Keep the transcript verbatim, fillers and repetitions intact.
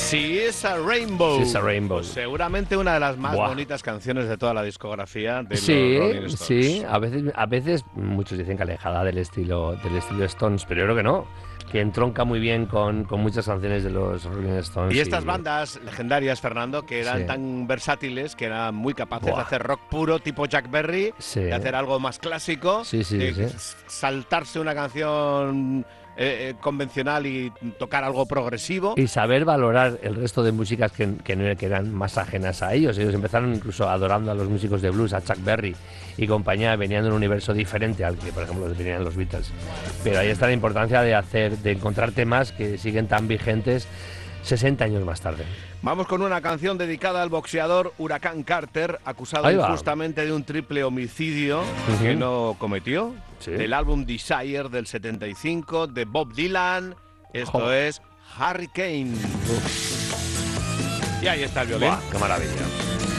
She's a Rainbow. She's a Rainbow. Pues seguramente una de las más Buah. bonitas canciones de toda la discografía de Sí, los Rolling Stones. sí, a veces, a veces muchos dicen que alejada del estilo, del estilo Stones, pero yo creo que no, que entronca muy bien con, con muchas canciones de los Rolling Stones. Y estas bandas legendarias, Fernando, que eran Sí. tan versátiles, que eran muy capaces Buah. de hacer rock puro tipo Jack Berry, Sí. de hacer algo más clásico, Sí, sí, de sí. saltarse una canción eh, eh, convencional y tocar algo progresivo. Y saber valorar el resto de músicas que, que, no- que eran más ajenas a ellos. Ellos empezaron incluso adorando a los músicos de blues, a Chuck Berry y compañía, venían de un universo diferente al que, por ejemplo, venían los Beatles. Pero ahí está la importancia de hacer, de encontrar temas que siguen tan vigentes sesenta años más tarde. Vamos con una canción dedicada al boxeador Huracán Carter, acusado Ahí va. injustamente de un triple homicidio Ujú. que no cometió. Sí. Del álbum Desire del setenta y cinco de Bob Dylan. Esto Jo. es Hurricane. Y ahí está el violín. Buah, ¡qué maravilla!